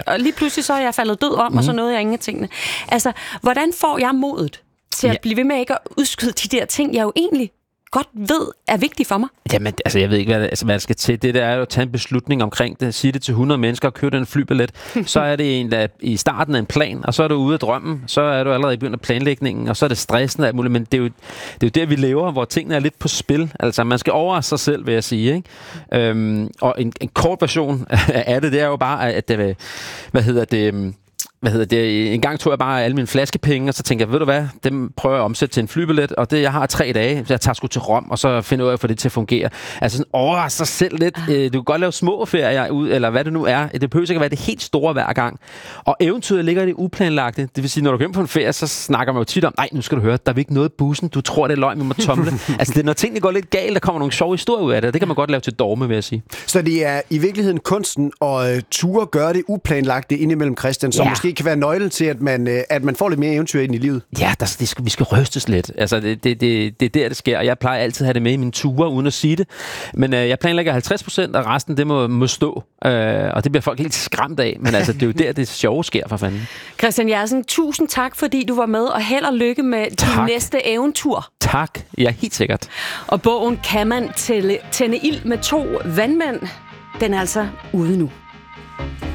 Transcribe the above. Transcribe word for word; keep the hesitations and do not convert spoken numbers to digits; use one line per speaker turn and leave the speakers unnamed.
og lige pludselig så er jeg faldet død om, mm. og så nåede jeg ingen af tingene. Altså, hvordan får jeg modet til at ja. blive ved med ikke at udskyde de der ting, jeg jo egentlig godt ved er vigtigt for mig?
Jamen, altså, jeg ved ikke, hvad, altså, hvad jeg skal til. Det der er jo at tage en beslutning omkring det. Sige det til hundrede mennesker og købe den flybillet. Så er det en, der i starten af en plan, og så er du ude af drømmen. Så er du allerede i begyndt af planlægningen, og så er det stressende og alt muligt. Men det er, jo, det er jo der, vi lever, hvor tingene er lidt på spil. Altså, man skal overraske sig selv, vil jeg sige. Ikke? Øhm, og en, en kort version af det, det er jo bare, at det, hvad hedder det... Hvad hedder det? En gang tog jeg bare alle mine flaskepenge, og så tænkte jeg, ved du hvad, dem prøver jeg at omsætte til en flybillet, og det, jeg har tre dage, så jeg tager sgu til Rom, og så finder jeg ud af at få det til at fungere. Altså sådan overraske sig selv lidt. Du kan godt lave små ferier ud, eller hvad det nu er. Det behøver ikke at være det helt store hver gang. Og eventyret ligger i det uplanlagte. Det vil sige, når du kommer på en ferie, så snakker man jo tit om, nej, nu skal du høre, der er ikke noget i bussen, du tror, det er løgn, vi må tomle. Altså det er, når tingene går lidt galt, der kommer nogle sjove historier ud af det, og det kan man godt lave til dogme, vil jeg sige.
Så det er i virkeligheden kunsten at uh, ture gøre det uplanlagte indimellem, Christian, som ja. måske kan være nøglen til, at man, at man får lidt mere eventyr ind i livet.
Ja, der, det skal, vi skal rystes lidt. Altså, det, det, det, det er der, det sker. Jeg plejer altid at have det med i mine ture, uden at sige det. Men øh, jeg planlægger halvtreds procent, og resten, det må, må stå. Øh, og det bliver folk helt skræmt af. Men altså, det er jo der, det sjove sker, for fanden.
Christian Jersen, tusind tak, fordi du var med, og held og lykke med din næste eventyr.
Tak. Ja, helt sikkert.
Og bogen Kan man tælle, tænde ild med to vandmænd? Den er altså ude nu.